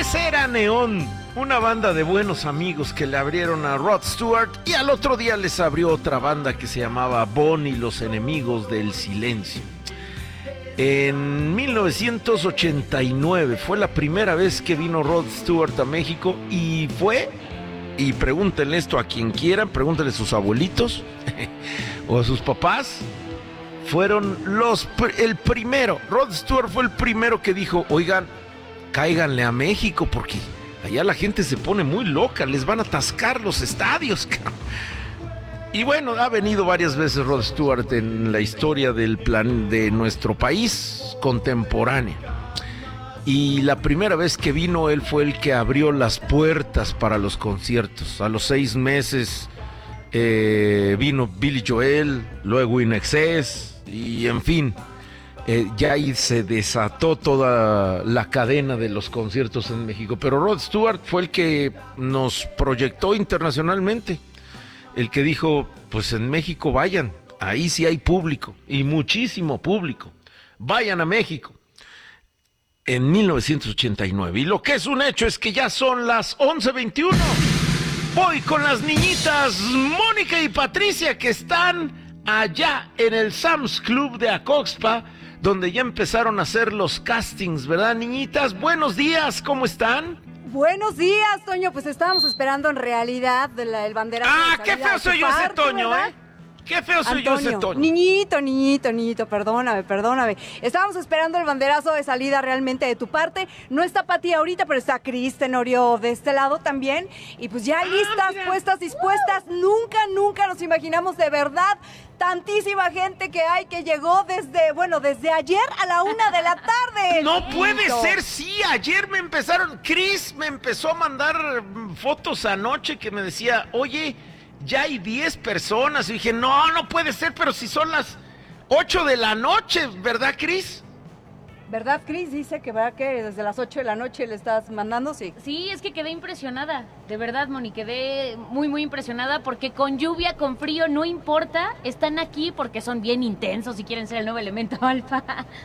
Era Neón, una banda de buenos amigos que le abrieron a Rod Stewart y al otro día les abrió otra banda que se llamaba Bon y los Enemigos del Silencio. En 1989 fue la primera vez que vino Rod Stewart a México y pregúntenle esto a quien quieran, pregúntenle a sus abuelitos o a sus papás, Rod Stewart fue el primero que dijo, oigan, cáiganle a México porque allá la gente se pone muy loca, les van a atascar los estadios, cabrón. Y bueno, ha venido varias veces Rod Stewart en la historia del plan de nuestro país contemporánea. Y la primera vez que vino, él fue el que abrió las puertas para los conciertos. A los 6 meses vino Billy Joel, luego In Excess, y en fin, ya ahí se desató toda la cadena de los conciertos en México. Pero Rod Stewart fue el que nos proyectó internacionalmente. El que dijo, pues en México vayan, ahí sí hay público, y muchísimo público. Vayan a México. En 1989. Y lo que es un hecho es que ya son las 11:21. Voy con las niñitas Mónica y Patricia que están allá en el Sam's Club de Acoxpa, donde ya empezaron a hacer los castings, ¿verdad, niñitas? Buenos días, ¿cómo están? Buenos días, Toño. Pues estábamos esperando en realidad el banderazo. Ah, qué feo soy yo ese Toño, ¿verdad? Qué feo soy yo ese Toño. Niñito, perdóname. Estábamos esperando el banderazo de salida realmente de tu parte. No está Pati ahorita, pero está Cris Tenorio de este lado también. Y pues ya listas, puestas, dispuestas. Nunca nos imaginamos de verdad tantísima gente que hay que llegó desde ayer a la 1 de la tarde. No puede ser, sí, ayer Cris me empezó a mandar fotos anoche que me decía, oye, ya hay 10 personas. Y dije, no puede ser, pero si son las 8 de la noche, ¿verdad, Cris? ¿Verdad, Cris? Dice que ¿verdad que desde las 8 de la noche le estás mandando? Sí. Sí, es que quedé impresionada. De verdad, Moni, quedé muy impresionada porque con lluvia, con frío, no importa. Están aquí porque son bien intensos y quieren ser el nuevo elemento alfa.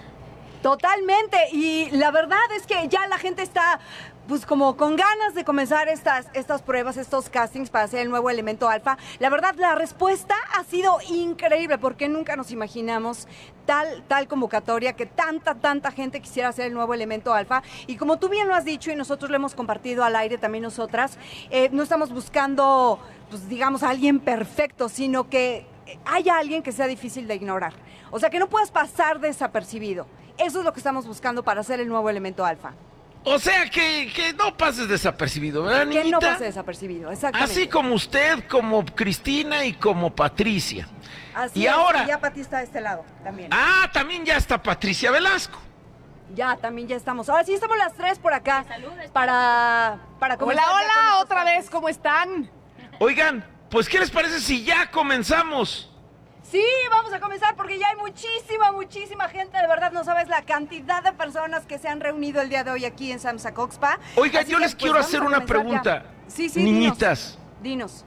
Totalmente. Y la verdad es que ya la gente está pues como con ganas de comenzar estas pruebas, estos castings para hacer el nuevo elemento alfa. La verdad, la respuesta ha sido increíble porque nunca nos imaginamos tal convocatoria, que tanta gente quisiera hacer el nuevo elemento alfa. Y como tú bien lo has dicho y nosotros lo hemos compartido al aire también nosotras, no estamos buscando, pues digamos, a alguien perfecto, sino que haya alguien que sea difícil de ignorar. O sea, que no puedas pasar desapercibido. Eso es lo que estamos buscando para hacer el nuevo elemento alfa. O sea, que no pases desapercibido, ¿verdad, niñita? Que no pase desapercibido, exactamente. Así como usted, como Cristina y como Patricia. Así y es, ahora... Y ya Pati está de este lado también. Ah, también ya está Patricia Velasco. Ya, también ya estamos. Ahora sí estamos las 3 por acá. Saludos. Para comenzar. Hola, otra vez, ¿cómo están? Oigan, pues ¿qué les parece si ya comenzamos? Sí, vamos a comenzar porque ya hay muchísima gente. De verdad, no sabes la cantidad de personas que se han reunido el día de hoy aquí en Sam's Acoxpa. Oiga, yo les quiero hacer una pregunta. Sí, niñitas. Dinos.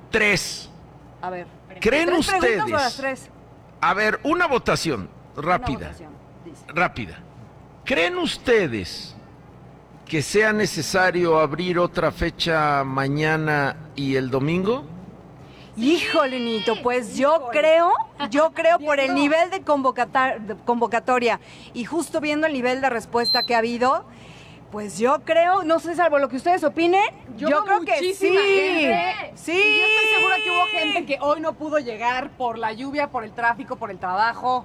3. A ver. ¿Creen ¿3 ustedes? preguntas o las 3? A ver, una votación rápida. Una votación, dice. Rápida. ¿Creen ustedes que sea necesario abrir otra fecha mañana y el domingo? Híjole, Nito, pues yo creo por el nivel de convocatoria y justo viendo el nivel de respuesta que ha habido, pues yo creo, no sé, salvo lo que ustedes opinen, yo creo que sí. Gente. Sí. Y yo estoy segura que hubo gente que hoy no pudo llegar por la lluvia, por el tráfico, por el trabajo.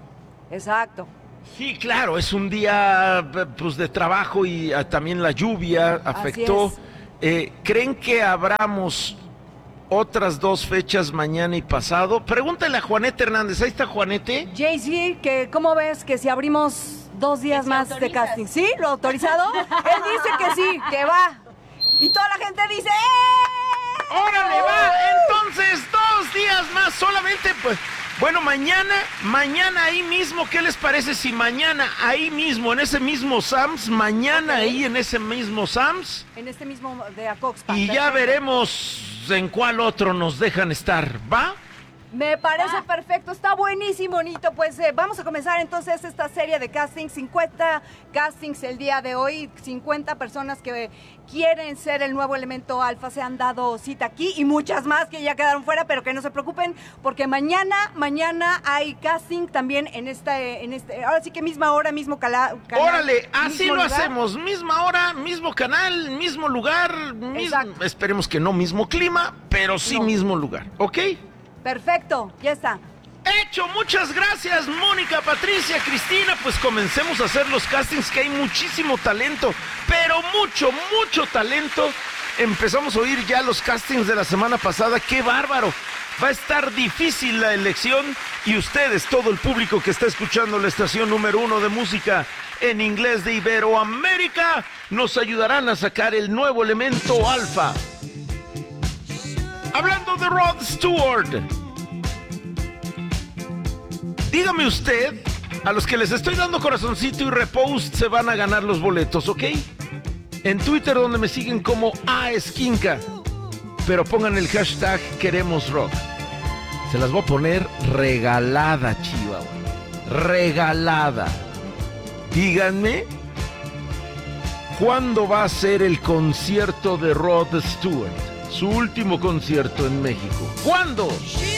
Exacto. Sí, claro, es un día pues de trabajo y también la lluvia afectó. ¿Creen que abramos otras 2 fechas mañana y pasado? Pregúntale a Juanete Hernández, ahí está Juanete. Jay-Z, que ¿cómo ves que si abrimos 2 días más de casting? ¿Sí? ¿Lo autorizado? Él dice que sí, que va. Y toda la gente dice ¡eh! ¡Órale, va! Entonces, 2 días más solamente, pues... Bueno, mañana ahí mismo, ¿qué les parece si mañana ahí mismo, en ese mismo Sam's, mañana ahí en ese mismo Sam's? En este mismo de Acoxpa. Y ya veremos en cuál otro nos dejan estar, ¿va? Me parece perfecto, está buenísimo, Nito. Pues vamos a comenzar entonces esta serie de castings, 50 castings el día de hoy, 50 personas que quieren ser el nuevo elemento alfa se han dado cita aquí y muchas más que ya quedaron fuera, pero que no se preocupen porque mañana hay casting también en ahora sí que misma hora, mismo canal. Órale, así mismo lo lugar. hacemos, misma hora, mismo canal, mismo lugar, esperemos que no mismo clima, pero sí No. mismo lugar, ¿ok? Perfecto, ya está. Hecho, muchas gracias, Mónica, Patricia, Cristina. Pues comencemos a hacer los castings, que hay muchísimo talento, pero mucho talento. Empezamos a oír ya los castings de la semana pasada. ¡Qué bárbaro! Va a estar difícil la elección y ustedes, todo el público que está escuchando la estación número 1 de música en inglés de Iberoamérica, nos ayudarán a sacar el nuevo elemento alfa. Hablando de Rod Stewart, dígame usted, a los que les estoy dando corazoncito y repost se van a ganar los boletos, ¿ok? En Twitter, donde me siguen como Esquinca, pero pongan el hashtag Queremos Rock. Se las voy a poner regalada, Chihuahua. Regalada. Díganme, ¿cuándo va a ser el concierto de Rod Stewart? Su último concierto en México. ¿Cuándo?